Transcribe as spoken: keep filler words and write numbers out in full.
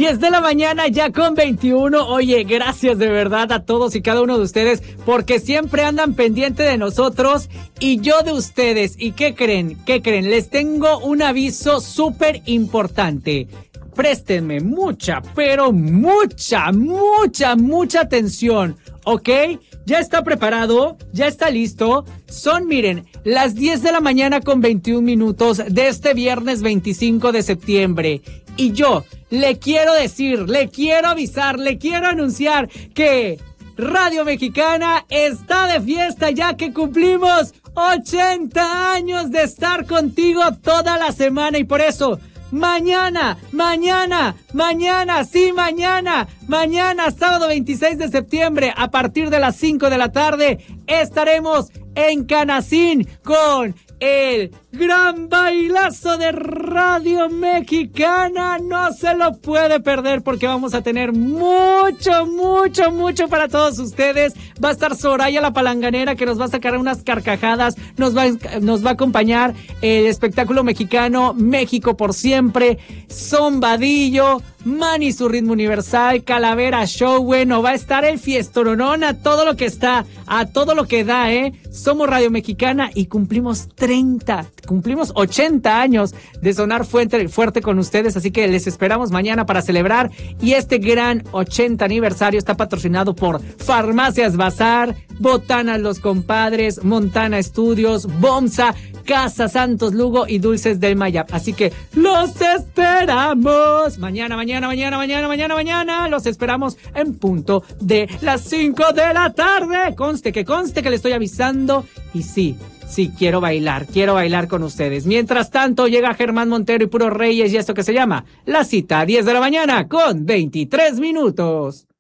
diez de la mañana ya con veintiuno. Oye, gracias de verdad a todos y cada uno de ustedes porque siempre andan pendiente de nosotros y yo de ustedes. ¿Y qué creen? ¿Qué creen? Les tengo un aviso súper importante. Préstenme mucha, pero mucha, mucha, mucha atención, ¿ok? ¿Ya está preparado? ¿Ya está listo? Son, miren, las diez de la mañana con veintiún minutos de este viernes veinticinco de septiembre. Y yo le quiero decir, le quiero avisar, le quiero anunciar que Radio Mexicana está de fiesta ya que cumplimos ochenta años de estar contigo toda la semana y por eso mañana, mañana, mañana, sí, mañana, mañana, sábado veintiséis de septiembre, a partir de las cinco de la tarde, estaremos en Canacín con el gran bailazo de Radio Mexicana. No se lo puede perder porque vamos a tener mucho, mucho, mucho para todos ustedes. Va a estar Soraya la Palanganera que nos va a sacar unas carcajadas. Nos va, nos va a acompañar el espectáculo mexicano México por siempre. Zombadillo, Manny su ritmo universal, Calavera Show, bueno, va a estar el fiestoronón a todo lo que está, a todo lo que da, ¿eh? Somos Radio Mexicana y cumplimos treinta, cumplimos ochenta años de sonar fuerte, fuerte con ustedes, así que les esperamos mañana para celebrar y este gran ochenta aniversario está patrocinado por Farmacias Bazar, Botanas Los Compadres, Montana Estudios, Bomsa, Casa Santos Lugo y Dulces del Mayap. Así que los esperamos mañana, mañana, mañana, mañana, mañana, mañana. Los esperamos en punto de las cinco de la tarde. Conste que conste que le estoy avisando. Y sí, sí, quiero bailar, quiero bailar con ustedes. Mientras tanto, llega Germán Montero y Puros Reyes y esto que se llama La Cita, diez de la mañana con veintitrés minutos.